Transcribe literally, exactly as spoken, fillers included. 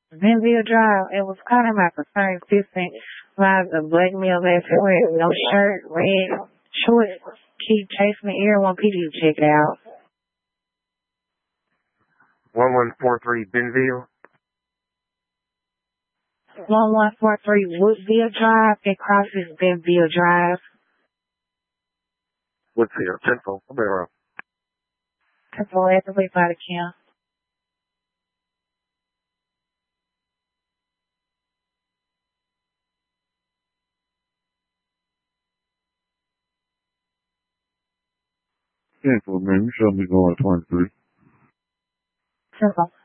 Benville Drive. It was caught in my concern fifteen miles of black male last wear, no shirt, red shorts, keep chasing the air. One P D check it out. One one four three Benville. One one four three Woodville Drive. It crosses Benville Drive. Woodville, Temple. I'll be around. Temple, at the way by the camp. Temple, man. You should be going twenty-three. Temple.